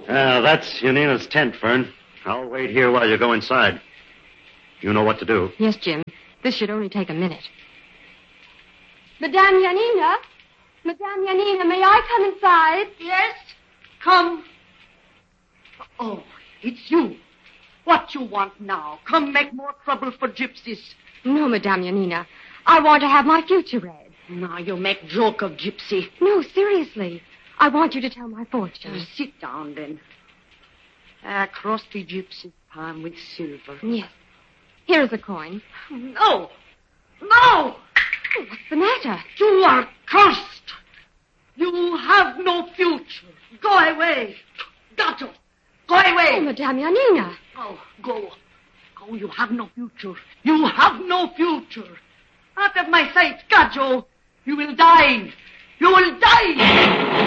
That's Yanina's tent, Fern. I'll wait here while you go inside. You know what to do. Yes, Jim. This should only take a minute. Madame Yanina? Madame Yanina, may I come inside? Yes? Come. Oh, it's you. What you want now? Come make more trouble for gypsies. No, Madame Yanina. I want to have my future read. Now you make joke of gypsy. No, seriously. I want you to tell my fortune. Sit down, then. Cross the gypsy's palm with silver. Yes. Here's a coin. No! No! Oh, what's the matter? You are cursed. You have no future. Go away. Gato, go away. Oh, Madame Yanina. Oh, go. Go, you have no future. You have no future. Out of my sight, Gato. You will die. You will die.